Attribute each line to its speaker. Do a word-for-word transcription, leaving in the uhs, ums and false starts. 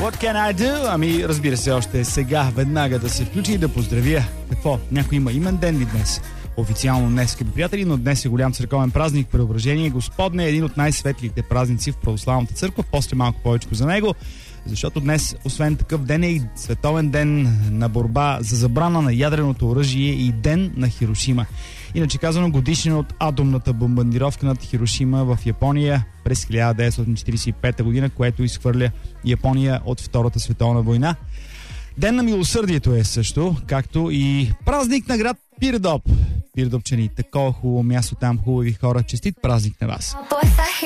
Speaker 1: What can I do? Ами, разбира се, още сега, веднага да се включи и да поздравя. Какво? Някой има имен ден ли днес? Официално днес, скъпи приятели, но днес е голям църковен празник, Преображение Господне, един от най-светлите празници в православната църква. После малко повече за него, защото днес, освен такъв ден, е и световен ден на борба за забрана на ядреното оръжие и ден на Хирошима. Иначе казано, годишнина от атомната бомбардировка над Хирошима в Япония през хиляда деветстотин четиридесет и пета година, което изхвърля Япония от Втората световна война. Ден на милосърдието е също, както и празник на град Пирдоп. Пирдопчани, такова хубаво място там, хубави хора. Честит празник на вас!